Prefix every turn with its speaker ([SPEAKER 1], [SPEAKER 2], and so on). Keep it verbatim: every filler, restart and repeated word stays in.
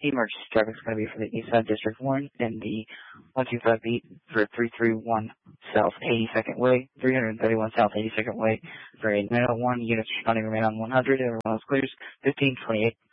[SPEAKER 1] emergency traffic is going to be for the East Side District one and the one two five beat for three three one South eighty-second Way, three thirty-one South eighty-second Way for a nine oh one units responding remain on one hundred. Everyone else clears. fifteen twenty-eight